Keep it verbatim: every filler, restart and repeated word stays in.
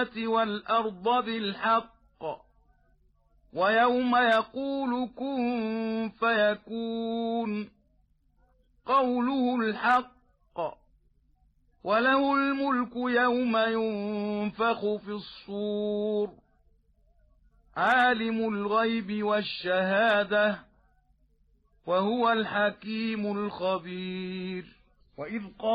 وَالْأَرْضَ بِالْحَقِّ وَيَوْمَ يَقُولُ كُن فَيَكُونُ قَوْلُهُ الْحَقُّ وَلَهُ الْمُلْكُ يَوْمَ يُنفَخُ فِي الصُّورِ عَالِمُ الْغَيْبِ وَالشَّهَادَةِ وَهُوَ الْحَكِيمُ الْخَبِيرُ. وَإِذْ